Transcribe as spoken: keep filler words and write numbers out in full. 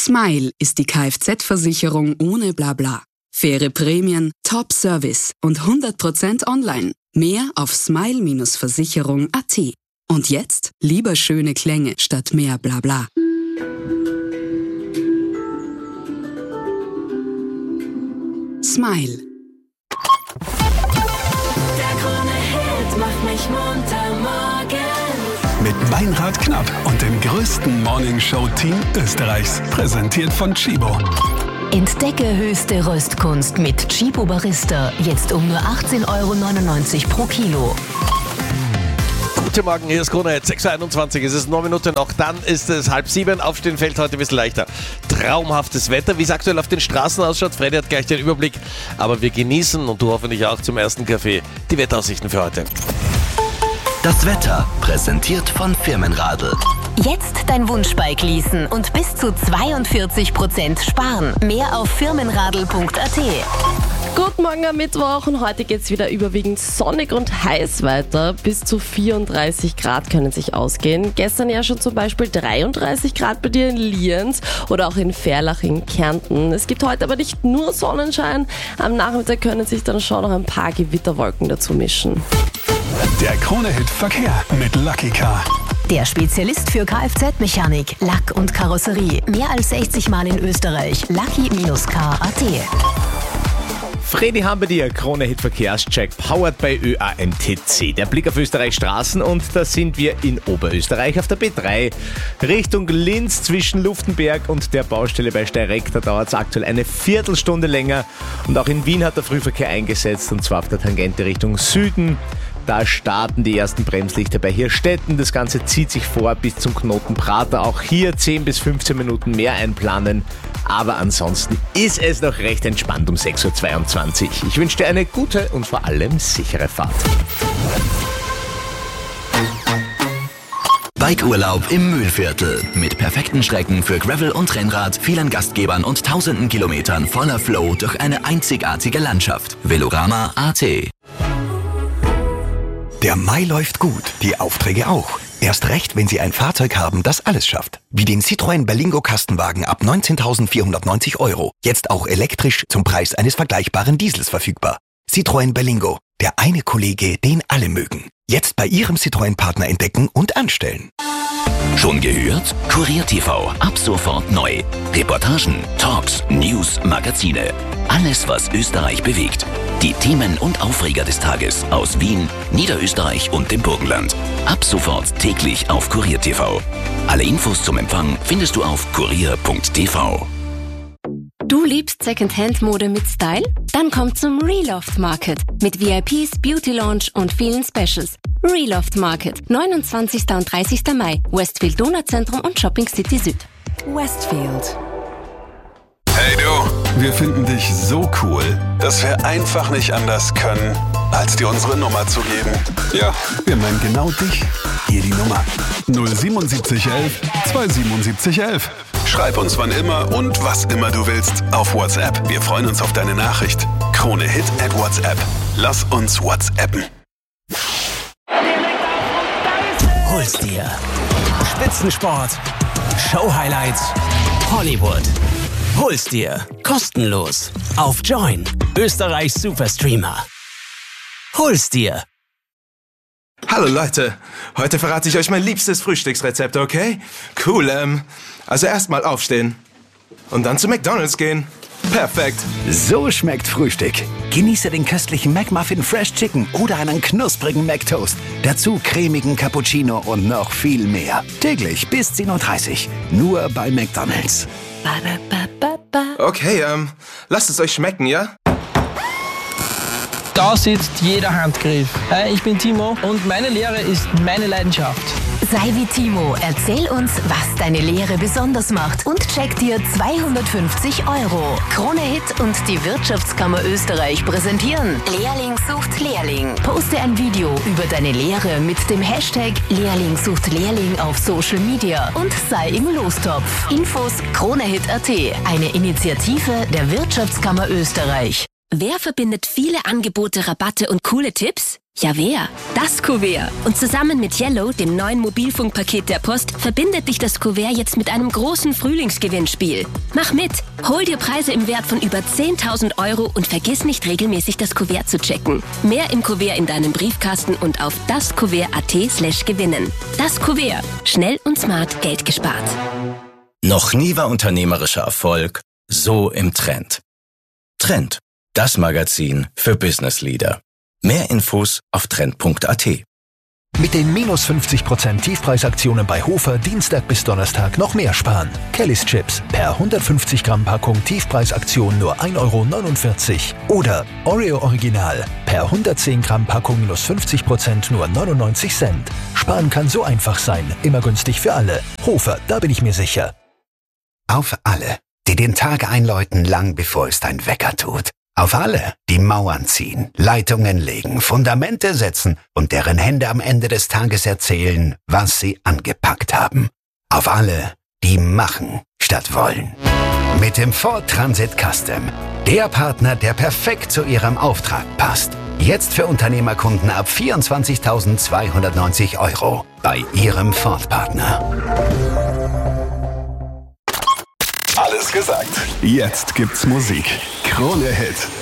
Smile ist die Kfz-Versicherung ohne Blabla. Faire Prämien, Top-Service und hundert Prozent online. Mehr auf smile Bindestrich versicherung punkt at. Und jetzt lieber schöne Klänge statt mehr Blabla. Smile. Der Krone-Hit macht mich munter morgens. Mit Meinrad Knapp und dem größten Morningshow-Team Österreichs. Präsentiert von Tchibo. Entdecke höchste Röstkunst mit Tchibo Barista. Jetzt um nur achtzehn Euro neunundneunzig pro Kilo. Guten Morgen, hier ist Krone, sechs Uhr einundzwanzig, es ist neun Minuten noch, dann ist es halb sieben, aufstehen fällt heute ein bisschen leichter. Traumhaftes Wetter, wie es aktuell auf den Straßen ausschaut, Freddy hat gleich den Überblick, aber wir genießen, und du hoffentlich auch zum ersten Kaffee, die Wetteraussichten für heute. Das Wetter, präsentiert von Firmenradl. Jetzt dein Wunschbike leasen und bis zu zweiundvierzig Prozent sparen. Mehr auf firmenradl punkt at. Guten Morgen am Mittwoch und heute geht es wieder überwiegend sonnig und heiß weiter. Bis zu vierunddreißig Grad können sich ausgehen. Gestern ja schon zum Beispiel dreiunddreißig Grad bei dir in Lienz oder auch in Verlach in Kärnten. Es gibt heute aber nicht nur Sonnenschein. Am Nachmittag können sich dann schon noch ein paar Gewitterwolken dazu mischen. Der Krone-Hit Verkehr mit Lucky Car. Der Spezialist für Kfz-Mechanik, Lack und Karosserie. Mehr als sechzig Mal in Österreich. Lucky Bindestrich car punkt at. Freddy haben bei dir, Krone-Hit Verkehrscheck, powered by Ö A M T C. Der Blick auf Österreichs Straßen und da sind wir in Oberösterreich auf der B drei. Richtung Linz zwischen Luftenberg und der Baustelle bei Steyreck, da dauert es aktuell eine Viertelstunde länger. Und auch in Wien hat der Frühverkehr eingesetzt und zwar auf der Tangente Richtung Süden. Da starten die ersten Bremslichter bei Hirstetten. Das Ganze zieht sich vor bis zum Knoten Prater. Auch hier zehn bis fünfzehn Minuten mehr einplanen. Aber ansonsten ist es noch recht entspannt um sechs Uhr zweiundzwanzig. Ich wünsche dir eine gute und vor allem sichere Fahrt. Bikeurlaub im Mühlviertel. Mit perfekten Strecken für Gravel und Rennrad, vielen Gastgebern und tausenden Kilometern voller Flow durch eine einzigartige Landschaft. Velorama Punkt at. Der Mai läuft gut, die Aufträge auch. Erst recht, wenn Sie ein Fahrzeug haben, das alles schafft. Wie den Citroën Berlingo Kastenwagen ab neunzehntausendvierhundertneunzig Euro. Jetzt auch elektrisch zum Preis eines vergleichbaren Diesels verfügbar. Citroën Berlingo, der eine Kollege, den alle mögen. Jetzt bei Ihrem Citroën-Partner entdecken und anstellen. Schon gehört? Kurier T V, ab sofort neu. Reportagen, Talks, News, Magazine. Alles, was Österreich bewegt. Die Themen und Aufreger des Tages aus Wien, Niederösterreich und dem Burgenland. Ab sofort täglich auf Kurier T V. Alle Infos zum Empfang findest du auf kurier punkt t v. Du liebst Secondhand-Mode mit Style? Dann komm zum Reloft Market mit V I Ps, Beauty Lounge und vielen Specials. Reloft Market, neunundzwanzigsten und dreißigsten Mai, Westfield Donauzentrum und Shopping City Süd. Westfield. Hey du, wir finden dich so cool, dass wir einfach nicht anders können, als dir unsere Nummer zu geben. Ja, wir meinen genau dich. Hier die Nummer null siebenundsiebzig elf zweihundertsiebenundsiebzig elf. Schreib uns wann immer und was immer du willst auf WhatsApp. Wir freuen uns auf deine Nachricht. Krone-Hit at WhatsApp. Lass uns WhatsAppen. Hol's dir. Spitzensport, Show-Highlights, Hollywood. Hol's dir. Kostenlos. Auf Join. Österreichs Superstreamer. Hol's dir. Hallo Leute, heute verrate ich euch mein liebstes Frühstücksrezept, okay? Cool, ähm, also erstmal aufstehen und dann zu McDonald's gehen. Perfekt. So schmeckt Frühstück. Genieße den köstlichen McMuffin Fresh Chicken oder einen knusprigen McToast. Dazu cremigen Cappuccino und noch viel mehr. Täglich bis zehn Uhr dreißig. Nur bei McDonald's. Okay, ähm, lasst es euch schmecken, ja? Da sitzt jeder Handgriff. Hi, ich bin Timo und meine Lehre ist meine Leidenschaft. Sei wie Timo, erzähl uns, was deine Lehre besonders macht und check dir zweihundertfünfzig Euro. Krone-Hit und die Wirtschaftskammer Österreich präsentieren Lehrling sucht Lehrling. Poste ein Video über deine Lehre mit dem Hashtag Lehrling sucht Lehrling auf Social Media und sei im Lostopf. Infos Krone-Hit Punkt at, eine Initiative der Wirtschaftskammer Österreich. Wer verbindet viele Angebote, Rabatte und coole Tipps? Ja, wer? Das Kuvert. Und zusammen mit Yellow, dem neuen Mobilfunkpaket der Post, verbindet dich das Kuvert jetzt mit einem großen Frühlingsgewinnspiel. Mach mit! Hol dir Preise im Wert von über zehntausend Euro und vergiss nicht regelmäßig das Kuvert zu checken. Mehr im Kuvert in deinem Briefkasten und auf daskuvert.at slash gewinnen. Das Kuvert. Schnell und smart Geld gespart. Noch nie war unternehmerischer Erfolg so im Trend. Trend, das Magazin für Business Leader. Mehr Infos auf trend punkt a t. Mit den minus fünfzig Prozent Tiefpreisaktionen bei Hofer Dienstag bis Donnerstag noch mehr sparen. Kellys Chips per hundertfünfzig Gramm Packung Tiefpreisaktion nur ein Euro neunundvierzig. Oder Oreo Original per hundertzehn Gramm Packung minus fünfzig Prozent nur neunundneunzig Cent. Sparen kann so einfach sein, immer günstig für alle. Hofer, da bin ich mir sicher. Auf alle, die den Tag einläuten, lang bevor es dein Wecker tut. Auf alle, die Mauern ziehen, Leitungen legen, Fundamente setzen und deren Hände am Ende des Tages erzählen, was sie angepackt haben. Auf alle, die machen statt wollen. Mit dem Ford Transit Custom. Der Partner, der perfekt zu Ihrem Auftrag passt. Jetzt für Unternehmerkunden ab vierundzwanzigtausendzweihundertneunzig Euro bei Ihrem Ford-Partner. Alles gesagt. Jetzt gibt's Musik. Krone Hit.